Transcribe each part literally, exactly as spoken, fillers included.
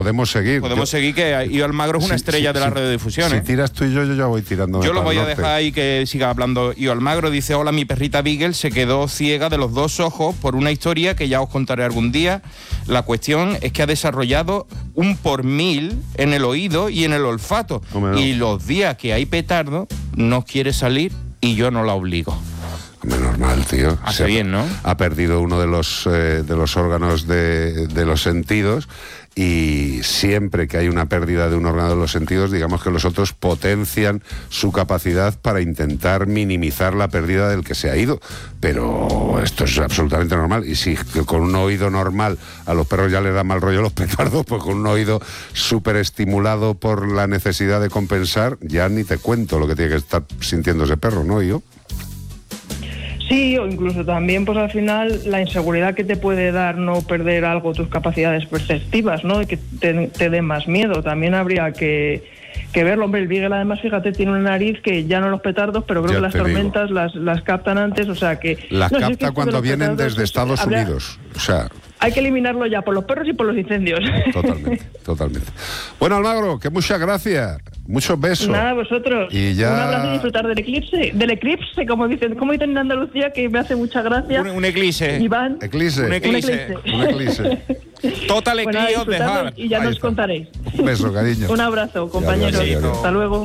Podemos seguir. Podemos yo, seguir, que Ío Almagro es una si, estrella si, de la si, radiodifusión. Si ¿eh? tiras tú y yo, yo ya voy tirando. Yo lo voy a norte. dejar ahí que siga hablando. Ío Almagro dice: hola, mi perrita Beagle se quedó ciega de los dos ojos por una historia que ya os contaré algún día. La cuestión es que ha desarrollado un por mil en el oído y en el olfato. Hombre, no. Y los días que hay petardo, no quiere salir y yo no la obligo. Hombre, normal, tío. Hace bien, ¿no? Ha perdido uno de los, eh, de los órganos de, de los sentidos, y siempre que hay una pérdida de un órgano de los sentidos, digamos que los otros potencian su capacidad para intentar minimizar la pérdida del que se ha ido. Pero esto es absolutamente normal. Y si con un oído normal a los perros ya les da mal rollo los petardos, pues con un oído súper estimulado por la necesidad de compensar, ya ni te cuento lo que tiene que estar sintiendo ese perro, ¿no, Ío? Sí, o incluso también, pues al final, la inseguridad que te puede dar no perder algo, tus capacidades perceptivas, ¿no? Y que te, te dé más miedo. También habría que, que verlo. Hombre, el Beagle, además, fíjate, tiene una nariz que ya no los petardos, pero creo Ya que las te tormentas las, las captan antes, o sea que... Las no, si es capta que cuando los vienen petardos, desde Estados habría, Unidos. O sea... Hay que eliminarlo ya por los perros y por los incendios. Totalmente, totalmente. Bueno, Almagro, que muchas gracias. Muchos besos. Nada, vosotros. Y ya... Un abrazo y disfrutar del eclipse. Del eclipse, como dicen, como dicen en Andalucía, que me hace mucha gracia. Un, un eclipse. Iván. Eclipse. Un eclipse. Un eclipse. Total Bueno, eclipse de disfrutadlo Hart. y ya Ahí nos está. contaréis. Un beso, cariño. Un abrazo, compañeros. Ya, ya, ya, ya. Hasta luego.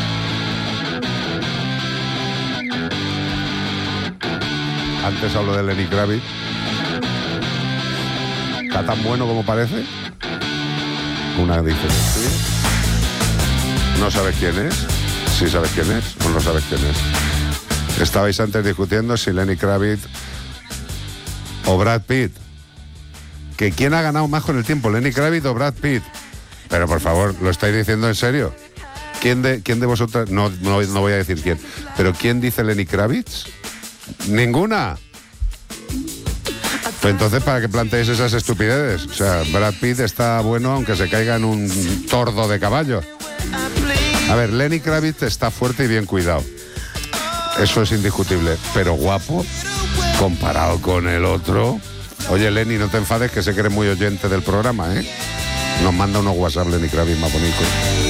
Antes hablo de Lenny Kravitz. ¿Está tan bueno como parece? Una dice, ¿sí? ¿No sabes quién es? Sí sabes quién es o no sabes quién es. Estabais antes discutiendo si Lenny Kravitz o Brad Pitt. ¿Que quién ha ganado más con el tiempo, Lenny Kravitz o Brad Pitt? Pero por favor, ¿lo estáis diciendo en serio? ¿Quién de, quién de vosotras? No, no, no voy a decir quién. ¿Pero quién dice Lenny Kravitz? ¿Ninguna? Pues entonces, ¿para qué planteéis esas estupideces? O sea, Brad Pitt está bueno aunque se caiga en un tordo de caballo. A ver, Lenny Kravitz está fuerte y bien cuidado. Eso es indiscutible. Pero guapo, comparado con el otro... Oye, Lenny, no te enfades, que sé que eres muy oyente del programa, ¿eh? Nos manda unos WhatsApp Lenny Kravitz más bonitos.